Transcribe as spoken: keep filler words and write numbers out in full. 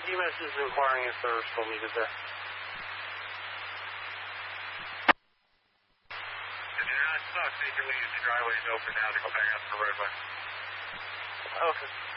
E M S is inquiring if they're still needed there. If you're not stuck, so you can leave the driveways open now to go back out to the roadway. Okay.